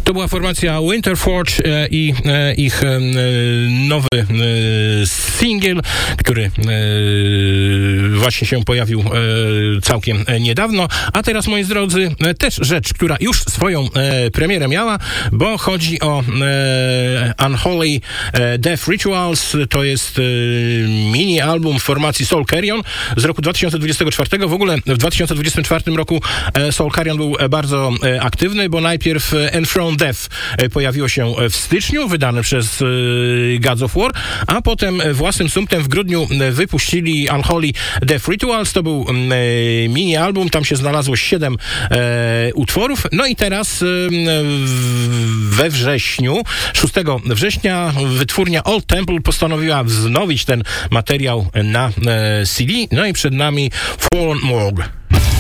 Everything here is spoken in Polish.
To była formacja Winterforge i ich nowy singiel, który właśnie się pojawił całkiem niedawno. A teraz, moi drodzy, też rzecz, która już swoją premierę miała, bo chodzi o Unholy Death Rituals. To jest mini album formacji Soul Carrion z roku 2024. W ogóle w 2024 roku Soul Carrion był bardzo aktywny, bo najpierw Enthroned Death pojawiło się w styczniu, wydane przez Gods of War, a potem własnym sumptem w grudniu wypuścili Unholy Death Rituals. To był mini album, tam się znalazło 7 utworów. No i teraz we wrześniu, 6 września, wytwórnia Old Temple postanowiła wznowić ten materiał na CD. No i przed nami Fallen Morgue.